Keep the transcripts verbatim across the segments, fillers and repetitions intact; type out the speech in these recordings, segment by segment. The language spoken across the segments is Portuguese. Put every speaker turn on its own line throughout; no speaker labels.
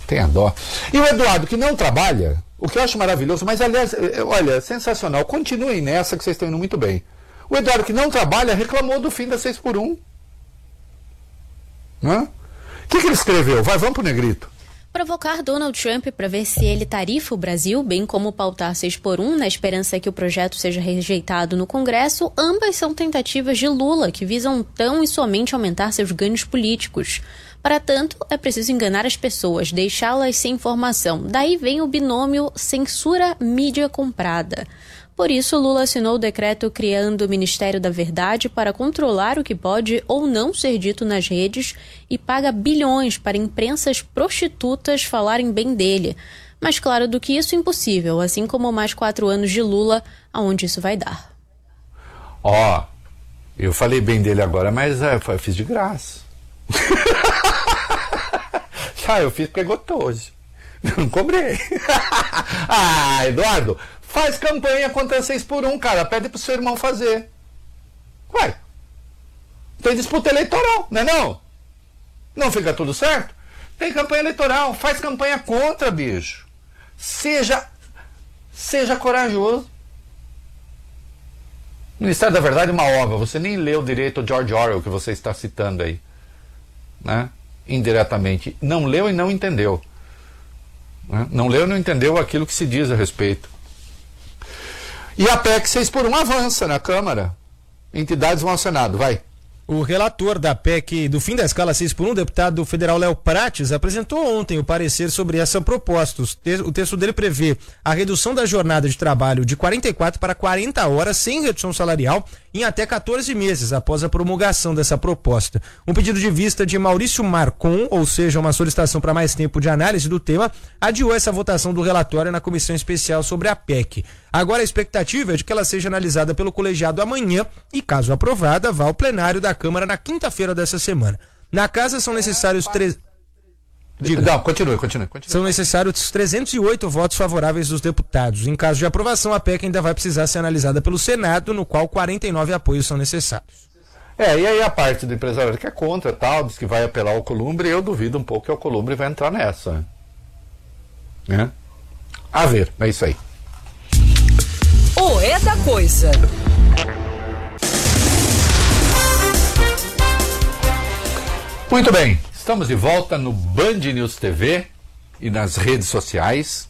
Tem a dó. E o Eduardo, que não trabalha, o que eu acho maravilhoso, mas aliás, olha, sensacional, continuem nessa que vocês estão indo muito bem. O Eduardo, que não trabalha, reclamou do fim da seis por um. Né? O que, que ele escreveu? Vai, vamos pro Negrito.
Provocar Donald Trump para ver se ele tarifa o Brasil, bem como pautar seis por um, na esperança que o projeto seja rejeitado no Congresso, ambas são tentativas de Lula, que visam tão e somente aumentar seus ganhos políticos. Para tanto, é preciso enganar as pessoas, deixá-las sem informação. Daí vem o binômio censura-mídia comprada. Por isso, Lula assinou o decreto criando o Ministério da Verdade para controlar o que pode ou não ser dito nas redes e paga bilhões para imprensas prostitutas falarem bem dele. Mas claro do que isso é impossível, assim como mais quatro anos de Lula, aonde isso vai dar.
Ó, oh, eu falei bem dele agora, mas é, eu fiz de graça. Ah, eu fiz porque é gostoso. Não cobrei. Ah, Eduardo, faz campanha contra seis por um, cara. Pede pro seu irmão fazer. Ué. Tem disputa eleitoral, não é não? Não fica tudo certo? Tem campanha eleitoral. Faz campanha contra, bicho. Seja, seja corajoso. Ministério da Verdade é uma obra. Você nem leu direito o George Orwell que você está citando aí. Né? Indiretamente. Não leu e não entendeu. Né? Não leu e não entendeu aquilo que se diz a respeito. E a P E C seis por um avança na Câmara. Entidades vão ao Senado. Vai.
O relator da P E C do fim da escala seis por um, o deputado federal Léo Prates, apresentou ontem o parecer sobre essa proposta. O texto dele prevê a redução da jornada de trabalho de quarenta e quatro para quarenta horas, sem redução salarial, em até quatorze meses após a promulgação dessa proposta. Um pedido de vista de Maurício Marcon, ou seja, uma solicitação para mais tempo de análise do tema, adiou essa votação do relatório na comissão especial sobre a P E C. Agora a expectativa é de que ela seja analisada pelo colegiado amanhã e, caso aprovada, vá ao plenário da Câmara na quinta-feira dessa semana. Na casa são necessários três... Diga.
Não, continue, continue, continue.
São necessários trezentos e oito votos favoráveis dos deputados. Em caso de aprovação, a P E C ainda vai precisar ser analisada pelo Senado, no qual quarenta e nove apoios são necessários.
É, e aí a parte do empresariado que é contra, tal, diz que vai apelar ao Alcolumbre, eu duvido um pouco que o Alcolumbre vai entrar nessa. Né? A ver, é isso aí.
O é da coisa.
Muito bem, estamos de volta no Band News T V e nas redes sociais.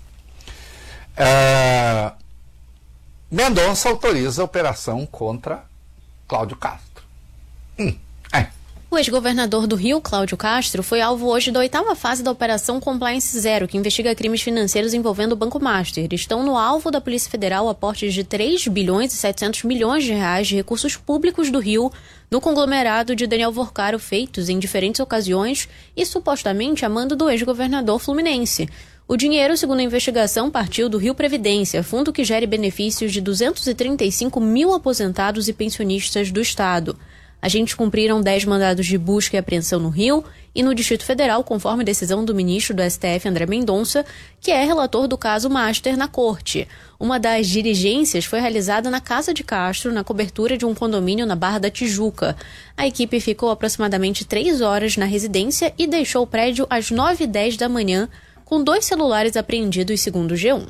Uh, Mendonça autoriza a operação contra Cláudio Castro. Hum, é.
O ex-governador do Rio, Cláudio Castro, foi alvo hoje da oitava fase da Operação Compliance Zero, que investiga crimes financeiros envolvendo o Banco Master. Estão no alvo da Polícia Federal aportes de três bilhões e setecentos milhões de reais de recursos públicos do Rio no conglomerado de Daniel Vorcaro, feitos em diferentes ocasiões e supostamente a mando do ex-governador fluminense. O dinheiro, segundo a investigação, partiu do Rio Previdência, fundo que gere benefícios de duzentos e trinta e cinco mil aposentados e pensionistas do Estado. Agentes cumpriram dez mandados de busca e apreensão no Rio e no Distrito Federal, conforme decisão do ministro do S T F, André Mendonça, que é relator do caso Master na Corte. Uma das diligências foi realizada na casa de Castro, na cobertura de um condomínio na Barra da Tijuca. A equipe ficou aproximadamente três horas na residência e deixou o prédio às nove e dez da manhã, com dois celulares apreendidos, segundo o G um.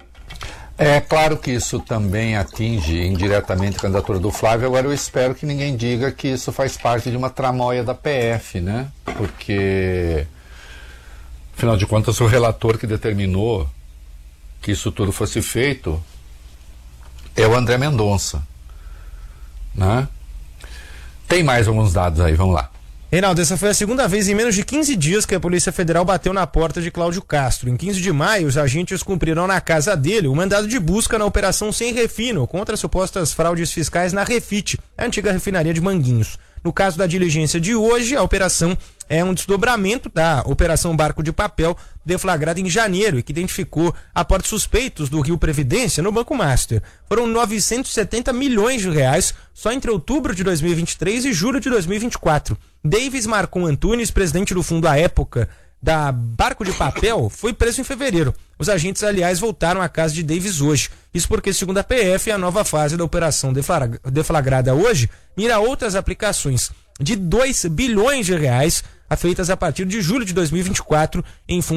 É claro que isso também atinge indiretamente a candidatura do Flávio. Agora eu espero que ninguém diga que isso faz parte de uma tramóia da P F, né? Porque, afinal de contas, o relator que determinou que isso tudo fosse feito é o André Mendonça, né? Tem mais alguns dados aí, vamos lá.
Reinaldo, essa foi a segunda vez em menos de quinze dias que a Polícia Federal bateu na porta de Cláudio Castro. Em quinze de maio, os agentes cumpriram na casa dele o mandado de busca na Operação Sem Refino contra supostas fraudes fiscais na Refit, a antiga refinaria de Manguinhos. No caso da diligência de hoje, a operação é um desdobramento da Operação Barco de Papel, deflagrada em janeiro e que identificou aportes suspeitos do Rio Previdência no Banco Master. Foram novecentos e setenta milhões de reais só entre outubro de dois mil e vinte e três e julho de dois mil e vinte e quatro. Davis Marcon Antunes, presidente do fundo à época da Barco de Papel, foi preso em fevereiro. Os agentes, aliás, voltaram à casa de Davis hoje. Isso porque, segundo a P F, a nova fase da operação deflagrada hoje mira outras aplicações de dois bilhões de reais feitas a partir de julho de dois mil e vinte e quatro em fundos